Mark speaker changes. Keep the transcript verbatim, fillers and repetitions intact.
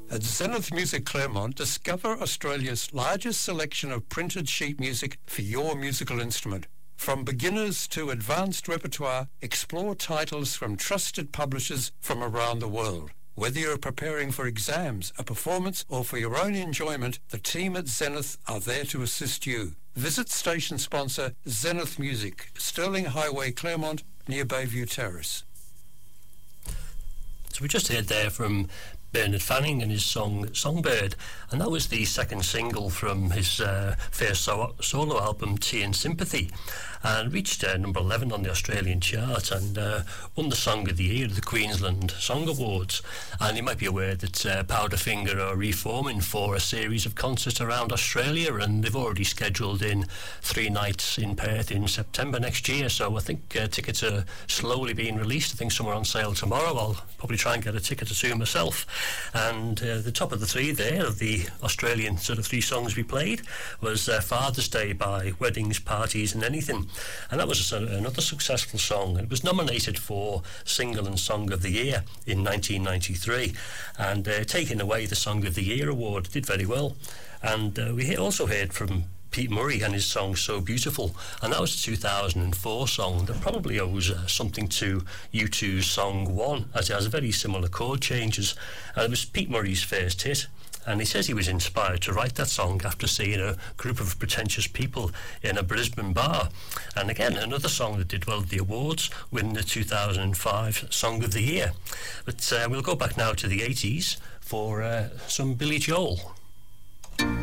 Speaker 1: At Zenith Music Claremont, discover Australia's largest selection of printed sheet music for your musical instrument. From beginners to advanced repertoire, explore titles from trusted publishers from around the world. Whether you're preparing for exams, a performance, or for your own enjoyment, the team at Zenith are there to assist you. Visit station sponsor Zenith Music, Stirling Highway, Claremont, near Bayview Terrace.
Speaker 2: So we just heard there from Bernard Fanning and his song Songbird, and that was the second single from his uh, first so- solo album Tea and Sympathy, and reached uh, number eleven on the Australian chart and uh, won the Song of the Year at the Queensland Song Awards. And you might be aware that uh, Powderfinger are reforming for a series of concerts around Australia, and they've already scheduled in three nights in Perth in September next year, so I think uh, tickets are slowly being released. I think some are on sale tomorrow. I'll probably try and get a ticket or two myself. And uh, the top of the three there of the Australian sort of three songs we played was uh, Father's Day by Weddings, Parties and Anything, and that was a, another successful song. It was nominated for Single and Song of the Year in nineteen ninety-three, and uh, taking away the Song of the Year award. It did very well. And uh, we also heard from Pete Murray and his song So Beautiful, and that was a two thousand four song that probably owes uh, something to U two's Song One, as it has very similar chord changes, and it was Pete Murray's first hit. And he says he was inspired to write that song after seeing a group of pretentious people in a Brisbane bar. And again, another song that did well at the awards, winning the two thousand five Song of the Year. But uh, we'll go back now to the eighties for uh, some Billy Joel.